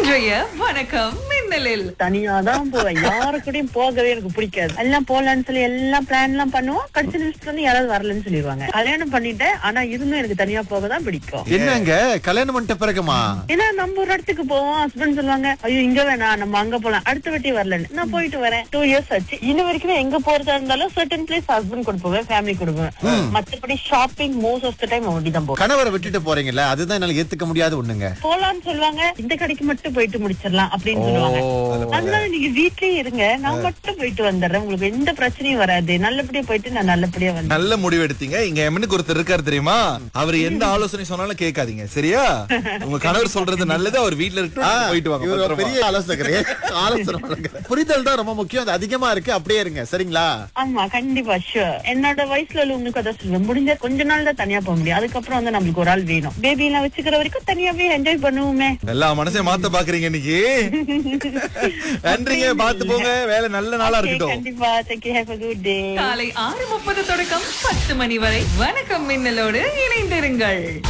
இன்றைய வணக்கம் மின்னலில் தனியா தான் போவேன். யாரு கூடயும் போகவே எனக்கு பிடிக்காது. எல்லாம் போலான்னு சொல்லி எல்லாம் பிளான் எல்லாம் பண்ணுவோம். கடைசி நிமிஷத்துல வந்து யாராவது வரலன்னு சொல்லிடுவாங்க. கல்யாணம் பண்ணிட்டேன், ஆனா இருந்தும் எனக்கு தனியா போக தான் பிடிக்கும். என்னங்க கல்யாணம் பண்ணிட்ட பிறகுமா? ஏன்னா நம்ம ஒரு இடத்துக்கு போவோம், ஹஸ்பண்ட் சொல்லுவாங்க ஐயோ இங்க வேணாம் நம்ம அங்க போலாம், அடுத்த வாட்டி வரலன்னு. நான் போயிட்டு வரேன். 2 years ஆச்சு. இன்ன வரைக்குமே எங்க போறதா இருந்தாலும் சர்டன் பிளேஸ் ஹஸ்பண்ட் கூட போவேன், ஃபேமிலி கூட போவேன். மத்தபடி shopping most of the time அப்படி தான் போவேன். கணவரை விட்டுட்டு போறீங்கல்ல, அதுதான் என்னால ஏத்துக்க முடியாத ஒண்ணுங்க. போலான்னு சொல்லுவாங்க, இந்த கடைக்கு மட்டும் போயிட்டு முடிச்சிடலாம் அப்படின்னு சொல்லுவாங்க. அதனால நீங்க வீட்லயே இருங்க, நான் மட்டும் போயிட்டு வந்துடுறேன், உங்களுக்கு எந்த பிரச்சனையும் வராது, நல்லபடியா போயிட்டு நான் நல்லபடியா வந்தேன். நல்ல முடிவு எடுத்தீங்க. இங்க எமனுக்கு ஒருத்தர் இருக்காரு தெரியுமா, அவர் எந்த ஆலோசனை சொன்னாலும் கேட்காதீங்க, சரியா? உங்க கணவர் சொல்றது நல்லது, அவர் வீட்டுல இருக்கு, போயிட்டு வாங்க. இவர் ஒரு பெரிய ஆலோசகரே. ஆலோசனை பண்ணுங்க. புரிதல் தான் ரொம்ப முக்கியம். அது அதிகமா இருக்கு, அப்படியே இருங்க, சரிங்களா? ஆமா கண்டிப்பா ஷூர். என்னோட வயசுல உள்ளவங்களுக்கு அதான் சொல்லுவேன், முடிஞ்ச கொஞ்ச நாள் தான் தனியா போக முடியும், அதுக்கப்புறம் வந்து நம்மளுக்கு ஒரு ஆள் வேணும். பேபி எல்லாம் வச்சுக்கிற வரைக்கும் தனியாவே என்ஜாய் பண்ணுவோமே. எல்லா மனசையும் மாத்த பாக்குறீங்க இன்னைக்கு. நன்றிங்க, பாத்து போங்க, வேலை நல்ல நாளா Okay, இருக்கட்டும். கண்டிப்பா. Thank you. Have a good day. காலை 6:30 தொடக்கம் 10 மணி வரை வணக்கம் மின்னலோடு இணைந்திருங்கள்.